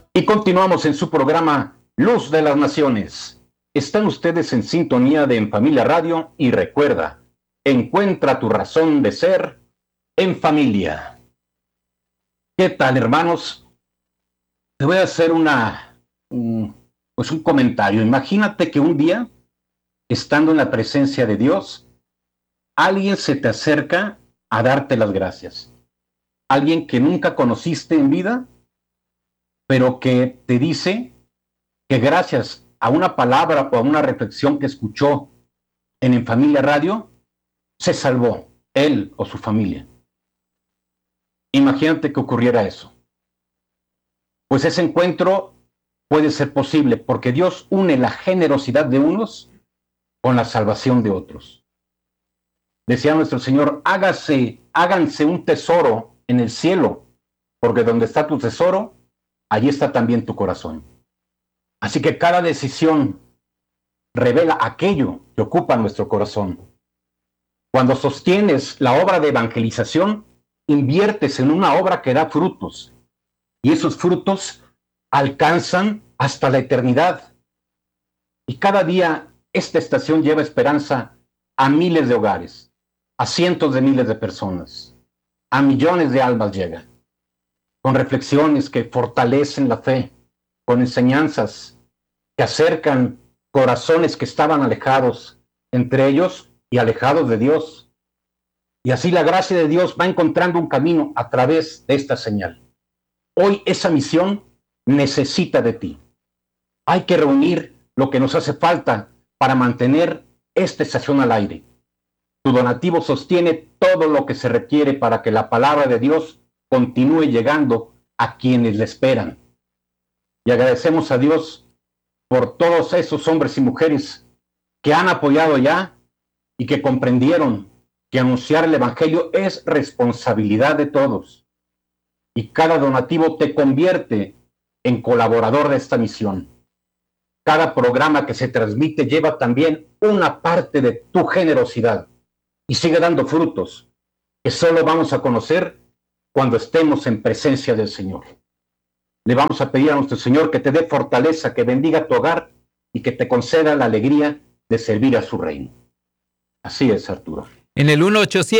Y continuamos en su programa Luz de las Naciones. Están ustedes en sintonía de En Familia Radio y recuerda, encuentra tu razón de ser en familia. ¿Qué tal, hermanos? Te voy a hacer un comentario. Imagínate que un día, estando en la presencia de Dios, alguien se te acerca a darte las gracias. Alguien que nunca conociste en vida, pero que te dice que gracias a una palabra o a una reflexión que escuchó en Familia Radio, se salvó él o su familia. Imagínate que ocurriera eso. Pues ese encuentro puede ser posible porque Dios une la generosidad de unos con la salvación de otros. Decía nuestro Señor, háganse un tesoro en el cielo, porque donde está tu tesoro, allí está también tu corazón. Así que cada decisión revela aquello que ocupa nuestro corazón. Cuando sostienes la obra de evangelización, inviertes en una obra que da frutos. Y esos frutos alcanzan hasta la eternidad. Y cada día esta estación lleva esperanza a miles de hogares, a cientos de miles de personas, a millones de almas llega. Con reflexiones que fortalecen la fe, con enseñanzas que acercan corazones que estaban alejados entre ellos y alejados de Dios. Y así la gracia de Dios va encontrando un camino a través de esta señal. Hoy esa misión necesita de ti. Hay que reunir lo que nos hace falta para mantener esta estación al aire. Tu donativo sostiene todo lo que se requiere para que la palabra de Dios continúe llegando a quienes le esperan. Y agradecemos a Dios por todos esos hombres y mujeres que han apoyado ya y que comprendieron que anunciar el Evangelio es responsabilidad de todos. Y cada donativo te convierte en colaborador de esta misión. Cada programa que se transmite lleva también una parte de tu generosidad y sigue dando frutos que solo vamos a conocer cuando estemos en presencia del Señor. Le vamos a pedir a nuestro Señor que te dé fortaleza, que bendiga tu hogar y que te conceda la alegría de servir a su reino. Así es, Arturo. En el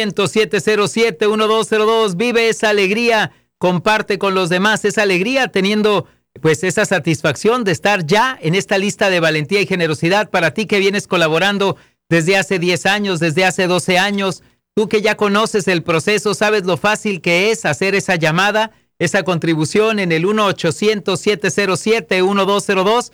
1-800-707-1202 vive esa alegría, comparte con los demás esa alegría, teniendo pues esa satisfacción de estar ya en esta lista de valentía y generosidad para ti que vienes colaborando desde hace 10 años, desde hace 12 años. Tú que ya conoces el proceso, sabes lo fácil que es hacer esa llamada, esa contribución en el 1-800-707-1202,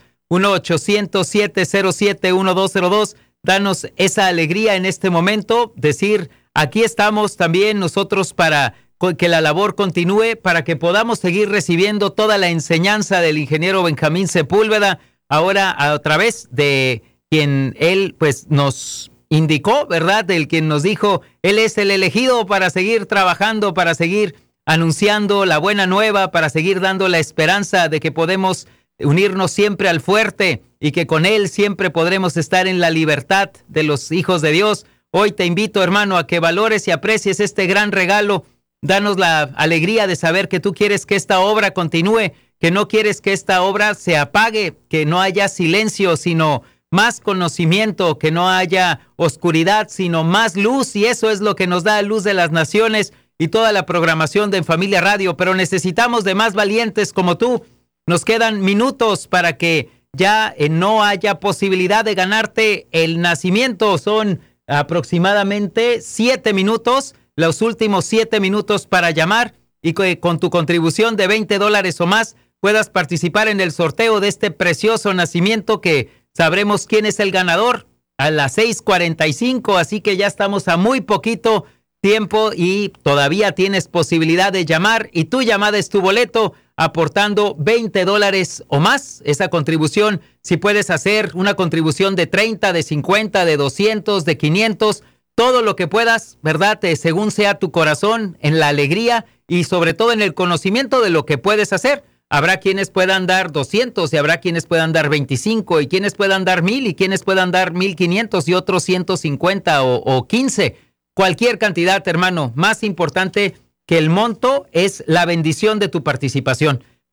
1-800-707-1202. Danos esa alegría en este momento, decir, aquí estamos también nosotros para que la labor continúe, para que podamos seguir recibiendo toda la enseñanza del ingeniero Benjamín Sepúlveda, ahora a través de quien él pues nos indicó, ¿verdad? Del quien nos dijo, él es el elegido para seguir trabajando, para seguir anunciando la buena nueva, para seguir dando la esperanza de que podemos unirnos siempre al fuerte y que con él siempre podremos estar en la libertad de los hijos de Dios. Hoy te invito, hermano, a que valores y aprecies este gran regalo. Danos la alegría de saber que tú quieres que esta obra continúe, que no quieres que esta obra se apague, que no haya silencio, sino más conocimiento, que no haya oscuridad, sino más luz, y eso es lo que nos da Luz de las Naciones y toda la programación de En Familia Radio. Pero necesitamos de más valientes como tú. Nos quedan minutos para que ya no haya posibilidad de ganarte el nacimiento. Son aproximadamente 7 minutos, los últimos 7 minutos para llamar, y que con tu contribución de $20 o más puedas participar en el sorteo de este precioso nacimiento, que sabremos quién es el ganador a las 6:45, así que ya estamos a muy poquito tiempo y todavía tienes posibilidad de llamar, y tu llamada es tu boleto, aportando $20 o más. Esa contribución, si puedes hacer una contribución de 30, de 50, de 200, de 500, todo lo que puedas, ¿verdad? Según sea tu corazón, en la alegría y sobre todo en el conocimiento de lo que puedes hacer. Habrá quienes puedan dar 200 y habrá quienes puedan dar 25 y quienes puedan dar 1,000 y quienes puedan dar 1,500 y otros 150 o 15. Cualquier cantidad, hermano. Más importante que el monto es la bendición de tu participación.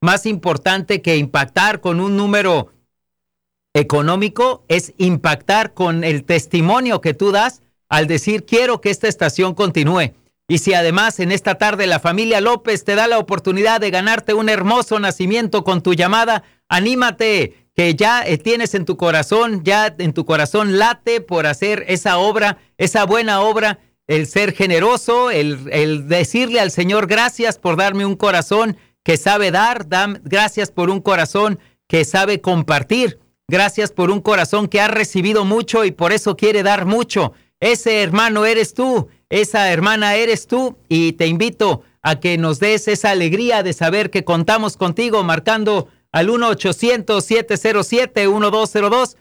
más importante que impactar con un número económico es impactar con el testimonio que tú das al decir quiero que esta estación continúe. Y si además en esta tarde la familia López te da la oportunidad de ganarte un hermoso nacimiento con tu llamada, anímate, que ya tienes en tu corazón late por hacer esa obra, esa buena obra, el ser generoso, el decirle al Señor gracias por darme un corazón que sabe dar, gracias por un corazón que sabe compartir, gracias por un corazón que ha recibido mucho y por eso quiere dar mucho. Ese hermano eres tú, esa hermana eres tú, y te invito a que nos des esa alegría de saber que contamos contigo marcando al 1-800-707-1202,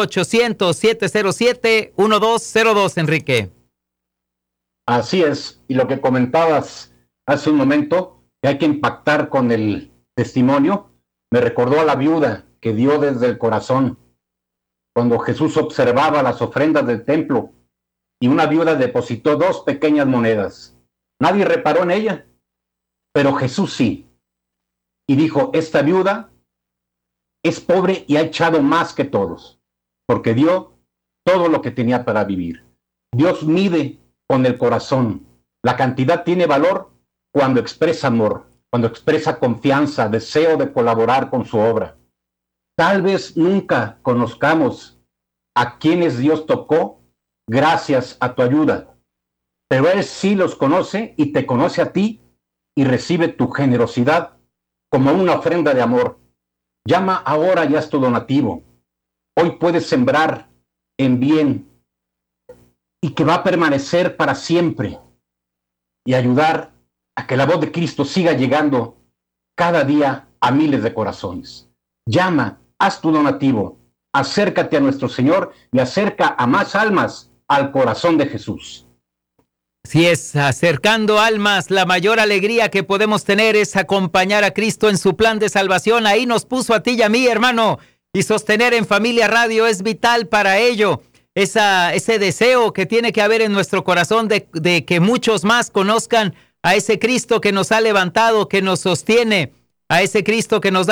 1-800-707-1202, Enrique. Así es, y lo que comentabas hace un momento, que hay que impactar con el testimonio, me recordó a la viuda que dio desde el corazón, cuando Jesús observaba las ofrendas del templo, y una viuda depositó 2 pequeñas monedas. Nadie reparó en ella, pero Jesús sí. Y dijo, esta viuda es pobre y ha echado más que todos, porque dio todo lo que tenía para vivir. Dios mide con el corazón. La cantidad tiene valor cuando expresa amor, cuando expresa confianza, deseo de colaborar con su obra. Tal vez nunca conozcamos a quienes Dios tocó gracias a tu ayuda, pero Él sí los conoce y te conoce a ti y recibe tu generosidad como una ofrenda de amor. Llama ahora y haz tu donativo. Hoy puedes sembrar en bien y que va a permanecer para siempre y ayudar a que la voz de Cristo siga llegando cada día a miles de corazones. Llama, haz tu donativo, acércate a nuestro Señor y acerca a más almas al corazón de Jesús. Si es acercando almas, la mayor alegría que podemos tener es acompañar a Cristo en su plan de salvación. Ahí nos puso a ti y a mí, hermano, y sostener en Familia Radio es vital para ello. Ese deseo que tiene que haber en nuestro corazón de que muchos más conozcan a ese Cristo que nos ha levantado, que nos sostiene, a ese Cristo que nos da